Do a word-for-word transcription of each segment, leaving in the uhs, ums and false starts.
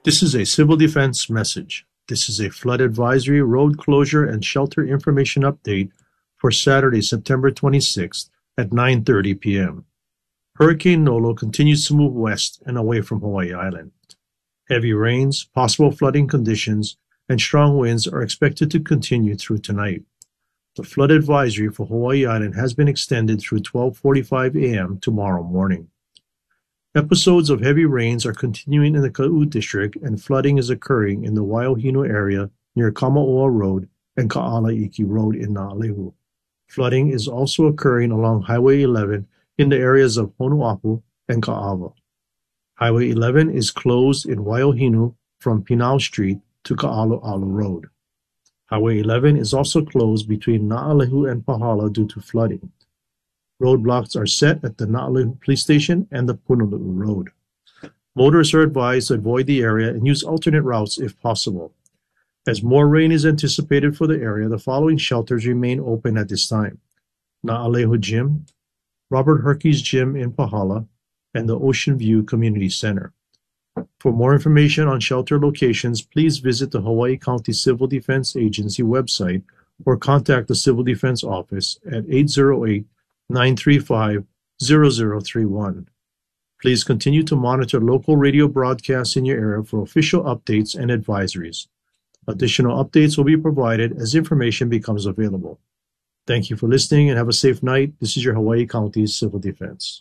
This is a civil defense message. This is a flood advisory, road closure, and shelter information update for Saturday, September twenty-sixth at nine thirty p.m. Hurricane Nolo continues to move west and away from Hawaii Island. Heavy rains, possible flooding conditions, and strong winds are expected to continue through tonight. The flood advisory for Hawaii Island has been extended through twelve forty-five a.m. tomorrow morning. Episodes of heavy rains are continuing in the Ka'u district, and flooding is occurring in the Waiohinu area near Kamaoa Road and Ka'alaiki Road in Na'alehu. Flooding is also occurring along Highway eleven in the areas of Honuapu and Ka'ava. Highway eleven is closed in Waiohinu from Pinau Street to Ka'alu'alu Road. Highway eleven is also closed between Na'alehu and Pahala due to flooding. Roadblocks are set at the Na'alehu Police Station and the Punalu'u Road. Motorists are advised to avoid the area and use alternate routes if possible. As more rain is anticipated for the area, the following shelters remain open at this time: Na'alehu Gym, Robert Herkes Gym in Pahala, and the Ocean View Community Center. For more information on shelter locations, please visit the Hawaii County Civil Defense Agency website or contact the Civil Defense Office at eight oh eight, nine three five, zero zero three one. Please continue to monitor local radio broadcasts in your area for official updates and advisories. Additional updates will be provided as information becomes available. Thank you for listening and have a safe night. This is your Hawaii County Civil Defense.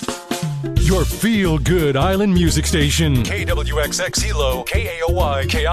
Your feel-good island music station. K W X X Hilo, K A O Y, K I